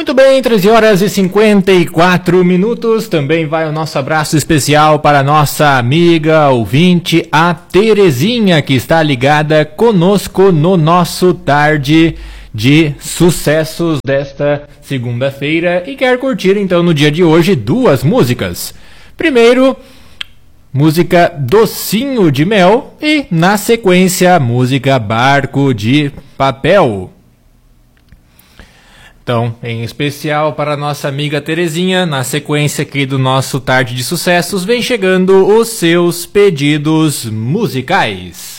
Muito bem, 13 horas e 54 minutos. Também vai o nosso abraço especial para a nossa amiga ouvinte, a Terezinha, que está ligada conosco no nosso Tarde de Sucessos desta segunda-feira e quer curtir então no dia de hoje duas músicas. Primeiro, música Docinho de Mel e na sequência música Barco de Papel. Então, em especial para a nossa amiga Terezinha, na sequência aqui do nosso Tarde de Sucessos, vem chegando os seus pedidos musicais.